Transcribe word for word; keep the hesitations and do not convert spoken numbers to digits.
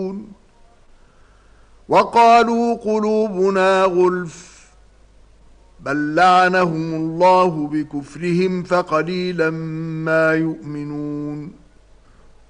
وقالوا قلوبنا غلف بل لعنهم الله بكفرهم فقليلا ما يؤمنون